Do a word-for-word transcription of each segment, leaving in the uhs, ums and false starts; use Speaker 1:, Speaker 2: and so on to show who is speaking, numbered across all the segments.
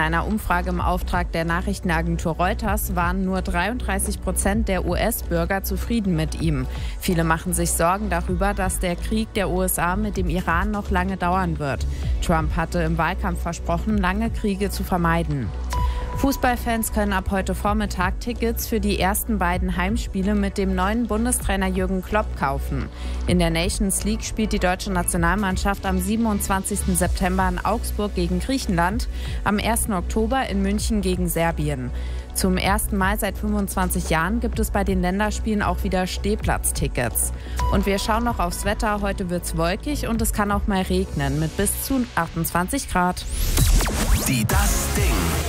Speaker 1: In einer Umfrage im Auftrag der Nachrichtenagentur Reuters waren nur dreiunddreißig Prozent der U S-Bürger zufrieden mit ihm. Viele machen sich Sorgen darüber, dass der Krieg der U S A mit dem Iran noch lange dauern wird. Trump hatte im Wahlkampf versprochen, lange Kriege zu vermeiden. Fußballfans können ab heute Vormittag Tickets für die ersten beiden Heimspiele mit dem neuen Bundestrainer Jürgen Klopp kaufen. In der Nations League spielt die deutsche Nationalmannschaft am siebenundzwanzigsten September in Augsburg gegen Griechenland, am ersten Oktober in München gegen Serbien. Zum ersten Mal seit fünfundzwanzig Jahren gibt es bei den Länderspielen auch wieder Stehplatztickets. Und wir schauen noch aufs Wetter. Heute wird es wolkig und es kann auch mal regnen mit bis zu achtundzwanzig Grad.
Speaker 2: Die Das Ding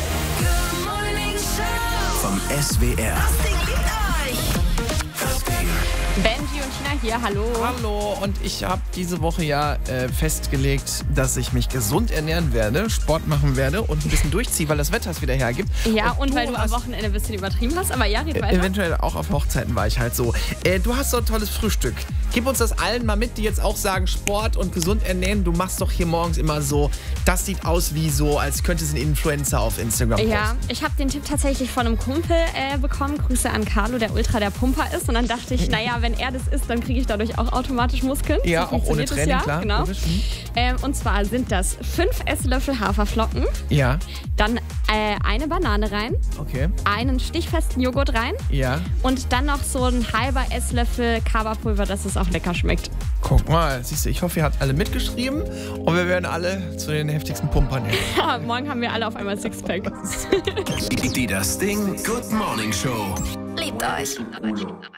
Speaker 2: vom S W R.
Speaker 3: Das Ding liebt euch.
Speaker 2: Das Ding.
Speaker 1: Benji und China hier, hallo.
Speaker 4: Hallo, und ich habe diese Woche ja äh, festgelegt, dass ich mich gesund ernähren werde, Sport machen werde und ein bisschen durchziehe, weil das Wetter es wieder hergibt.
Speaker 5: Ja, und,
Speaker 4: und
Speaker 5: weil du am Wochenende ein bisschen übertrieben hast, aber ja, red weiter.
Speaker 4: Eventuell auch auf Hochzeiten war ich halt so. Äh, du hast so ein tolles Frühstück. Gib uns das allen mal mit, die jetzt auch sagen, Sport und gesund ernähren. Du machst doch hier morgens immer so, das sieht aus wie so, als könnte es ein Influencer auf Instagram posten.
Speaker 5: Ja, ich habe den Tipp tatsächlich von einem Kumpel äh, bekommen. Grüße an Carlo, der Ultra der Pumper ist. Und dann dachte ich, naja, wenn er das ist, dann kriege ich dadurch auch automatisch Muskeln.
Speaker 4: Ja,
Speaker 5: so
Speaker 4: auch ohne
Speaker 5: funktioniert es
Speaker 4: Training,
Speaker 5: ja.
Speaker 4: klar.
Speaker 5: Genau.
Speaker 4: Logisch. Mhm.
Speaker 5: Ähm, und zwar sind das fünf Esslöffel Haferflocken,
Speaker 4: Ja,
Speaker 5: dann äh, eine Banane rein,
Speaker 4: okay.
Speaker 5: einen stichfesten Joghurt rein
Speaker 4: Ja,
Speaker 5: und dann noch so ein halber Esslöffel Kaba-Pulver, dass es auch lecker schmeckt.
Speaker 4: guck mal. Siehst du, ich hoffe, ihr habt alle mitgeschrieben und wir werden alle zu den heftigsten Pumpern hier.
Speaker 5: Ja, morgen haben wir alle auf einmal Sixpack.
Speaker 2: Die Das Ding Good Morning Show.
Speaker 3: Liebt euch.